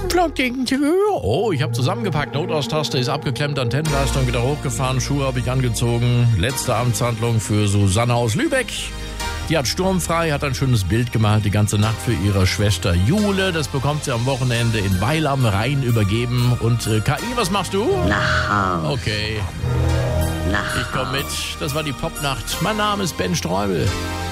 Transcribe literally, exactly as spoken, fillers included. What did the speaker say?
Oh, ich habe zusammengepackt, Notaus-Taste ist abgeklemmt, Antennenleistung wieder hochgefahren, Schuhe habe ich angezogen. Letzte Amtshandlung für Susanne aus Lübeck. Die hat sturmfrei, hat ein schönes Bild gemalt, die ganze Nacht für ihre Schwester Jule. Das bekommt sie am Wochenende in Weil am Rhein übergeben. Und äh, K I, was machst du? Nach Haus. Okay, Nach ich komme mit. Das war die Popnacht. Mein Name ist Ben Streubel.